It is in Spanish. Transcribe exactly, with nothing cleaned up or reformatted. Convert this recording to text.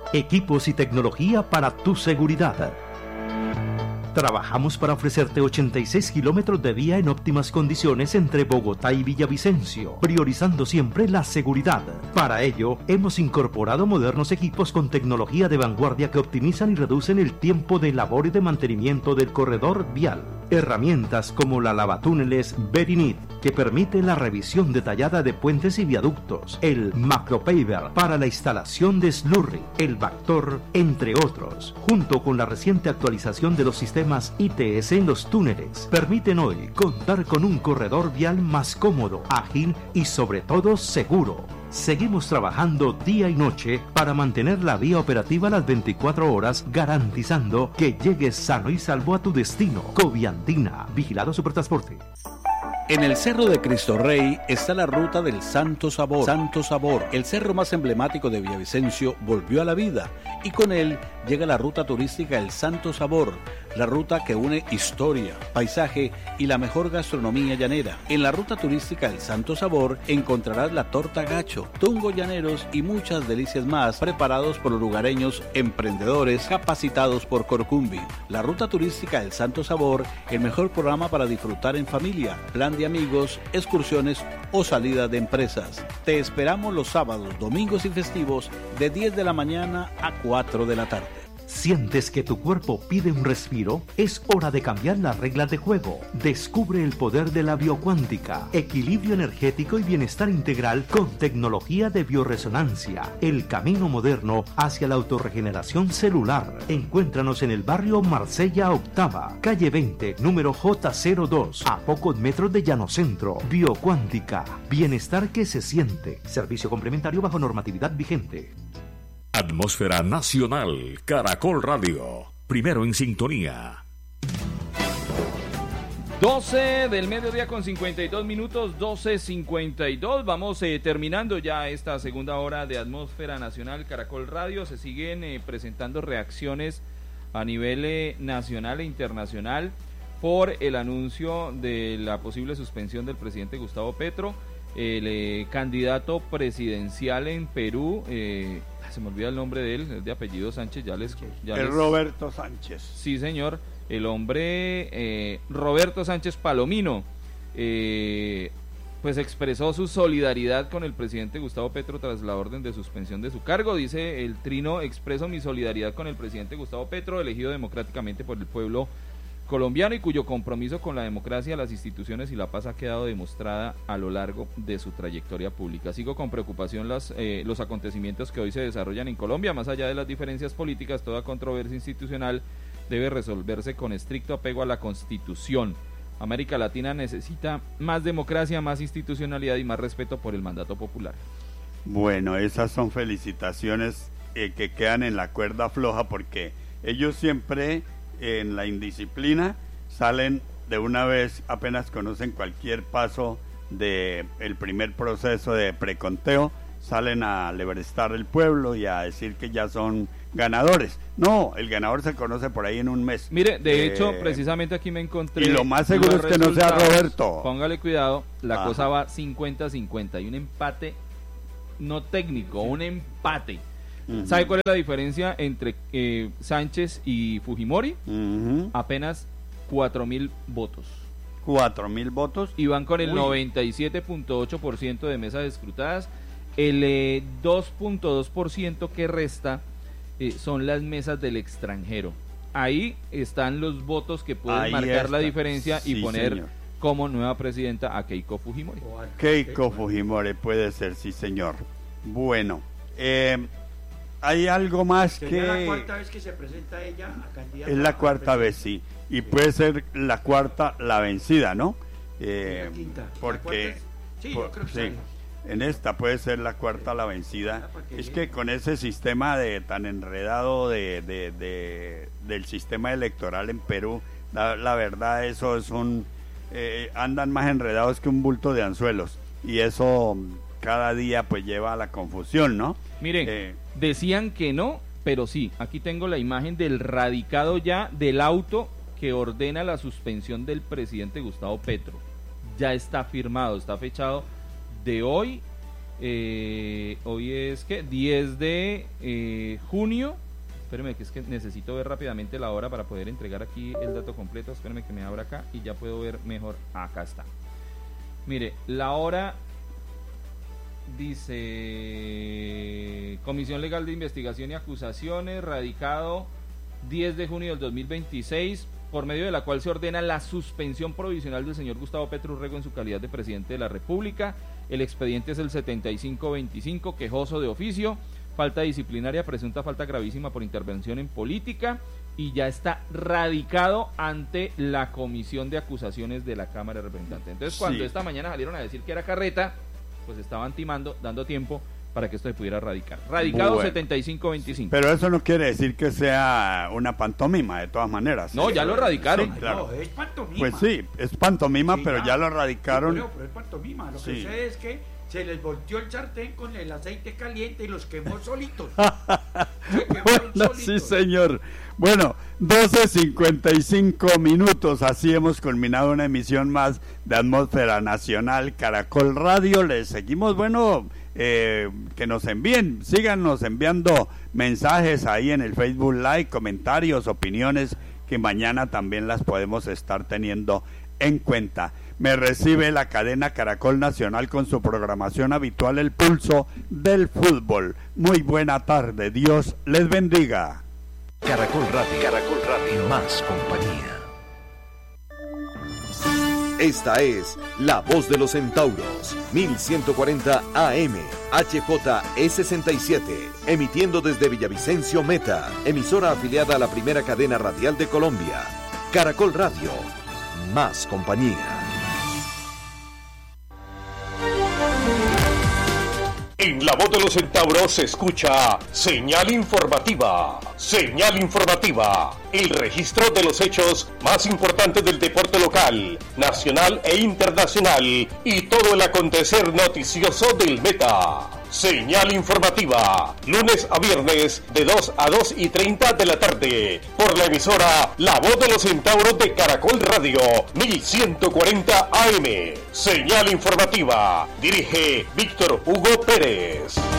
Equipos y tecnología para tu seguridad. Trabajamos para ofrecerte ochenta y seis kilómetros de vía en óptimas condiciones entre Bogotá y Villavicencio, priorizando siempre la seguridad. Para ello, hemos incorporado modernos equipos con tecnología de vanguardia que optimizan y reducen el tiempo de labor y de mantenimiento del corredor vial. Herramientas como la lavatúneles Verinit, que permite la revisión detallada de puentes y viaductos, el Macropaver para la instalación de slurry, el Bactor, entre otros, junto con la reciente actualización de los sistemas I T S en los túneles, permiten hoy contar con un corredor vial más cómodo, ágil y sobre todo seguro. Seguimos trabajando día y noche para mantener la vía operativa las veinticuatro horas, garantizando que llegues sano y salvo a tu destino. Coviandina, Vigilado Supertransporte. En el Cerro de Cristo Rey está la ruta del Santo Sabor. Santo Sabor, el cerro más emblemático de Villavicencio, volvió a la vida y con él llega la ruta turística El Santo Sabor, la ruta que une historia, paisaje y la mejor gastronomía llanera. En la ruta turística El Santo Sabor encontrarás la torta gacho, tungo llaneros y muchas delicias más preparados por los lugareños emprendedores capacitados por Corcumbi. La ruta turística El Santo Sabor, el mejor programa para disfrutar en familia, plan de amigos, excursiones o salida de empresas. Te esperamos los sábados, domingos y festivos de diez de la mañana a cuatro de la tarde. ¿Sientes que tu cuerpo pide un respiro? Es hora de cambiar las reglas de juego. Descubre el poder de la biocuántica, equilibrio energético y bienestar integral con tecnología de bioresonancia. El camino moderno hacia la autorregeneración celular. Encuéntranos en el barrio Marsella Octava, calle veinte, número J cero dos, a pocos metros de Llano Centro. Biocuántica, bienestar que se siente. Servicio complementario bajo normatividad vigente. Atmósfera Nacional, Caracol Radio, primero en sintonía. doce del mediodía con cincuenta y dos minutos, doce cincuenta y dos. Vamos eh, terminando ya esta segunda hora de Atmósfera Nacional, Caracol Radio. Se siguen eh, presentando reacciones a nivel eh, nacional e internacional por el anuncio de la posible suspensión del presidente Gustavo Petro. El eh, candidato presidencial en Perú, eh, se me olvida el nombre de él, es de apellido Sánchez, ya les... Ya el les... Roberto Sánchez. Sí, señor, el hombre eh, Roberto Sánchez Palomino, eh, pues expresó su solidaridad con el presidente Gustavo Petro tras la orden de suspensión de su cargo. Dice el trino: expreso mi solidaridad con el presidente Gustavo Petro, elegido democráticamente por el pueblo colombiano y cuyo compromiso con la democracia, las instituciones y la paz ha quedado demostrada a lo largo de su trayectoria pública. Sigo con preocupación las, eh, los acontecimientos que hoy se desarrollan en Colombia. Más allá de las diferencias políticas, toda controversia institucional debe resolverse con estricto apego a la Constitución. América Latina necesita más democracia, más institucionalidad y más respeto por el mandato popular. Bueno, esas son felicitaciones eh, que quedan en la cuerda floja, porque ellos siempre en la indisciplina salen de una vez, apenas conocen cualquier paso de el primer proceso de preconteo, salen a lebrestar el pueblo y a decir que ya son ganadores. No, el ganador se conoce por ahí en un mes. Mire, de eh, hecho, precisamente aquí me encontré. Y lo más seguro es que no sea Roberto. Póngale cuidado, la Ajá. cosa va cincuenta a cincuenta y un empate no técnico, un empate. Uh-huh. ¿Sabe cuál es la diferencia entre eh, Sánchez y Fujimori? Uh-huh. Apenas cuatro mil votos. Cuatro mil votos. Y van con el Uy. noventa y siete punto ocho por ciento de mesas escrutadas. El eh, dos punto dos por ciento que resta eh, son las mesas del extranjero. Ahí están los votos que pueden Ahí marcar está. la diferencia y Sí, poner señor. como nueva presidenta a Keiko Fujimori. Keiko Fujimori puede ser, sí señor. Bueno, eh, hay algo más que... Es la cuarta vez que se presenta ella a candidata. Es la cuarta vez, sí. Y puede ser la cuarta la vencida, ¿no? Eh, la quinta. porque... ¿La sí, por, yo creo que sí, sí. en esta puede ser la cuarta la vencida. Es que con ese sistema de tan enredado de, de, de del sistema electoral en Perú, la, la verdad eso es un... Eh, andan más enredados que un bulto de anzuelos. Y eso cada día pues lleva a la confusión, ¿no? Miren, eh, decían que no, pero sí, aquí tengo la imagen del radicado ya del auto que ordena la suspensión del presidente Gustavo Petro. Ya está firmado, está fechado de hoy Eh, hoy es que diez de eh, junio. Espérenme que es que necesito ver rápidamente la hora para poder entregar aquí el dato completo. Espérenme que me abra acá y ya puedo ver mejor. Acá está. Mire, la hora dice Comisión Legal de Investigación y Acusaciones, radicado diez de junio del dos mil veintiséis, por medio de la cual se ordena la suspensión provisional del señor Gustavo Petro Urrego en su calidad de presidente de la República. El expediente es el setenta y cinco veinticinco, quejoso de oficio, falta disciplinaria, presunta falta gravísima por intervención en política, y ya está radicado ante la Comisión de Acusaciones de la Cámara de Representantes. Entonces, cuando sí. esta mañana salieron a decir que era carreta, pues estaban timando, dando tiempo para que esto se pudiera radicar. Radicado bueno. setenta y cinco veinticinco. Pero eso no quiere decir que sea una pantomima, de todas maneras. No, ya lo radicaron. Sí, claro. No, es pantomima. Pues sí, es pantomima, sí, pero ya, ya lo radicaron. Sí, pero es pantomima. Lo sí. que sucede es que se les volteó el sartén con el aceite caliente y los quemó solitos. Bueno, sí, señor. Bueno, doce cincuenta y cinco minutos, así hemos culminado una emisión más de Atmósfera Nacional Caracol Radio. Les seguimos, bueno, eh, que nos envíen, síganos enviando mensajes ahí en el Facebook Live, comentarios, opiniones, que mañana también las podemos estar teniendo en cuenta. Me recibe la cadena Caracol Nacional con su programación habitual, El Pulso del Fútbol. Muy buena tarde, Dios les bendiga. Caracol Radio, Caracol Radio, más compañía. Esta es La Voz de los Centauros, mil ciento cuarenta A M, H J E sesenta y siete, emitiendo desde Villavicencio, Meta, emisora afiliada a la primera cadena radial de Colombia. Caracol Radio, más compañía. En La Voz de los Centauros se escucha Señal Informativa. Señal Informativa, el registro de los hechos más importantes del deporte local, nacional e internacional y todo el acontecer noticioso del Meta. Señal Informativa, lunes a viernes de dos a dos y treinta de la tarde, por la emisora La Voz de los Centauros de Caracol Radio, mil ciento cuarenta A M. Señal Informativa, dirige Víctor Hugo Pérez.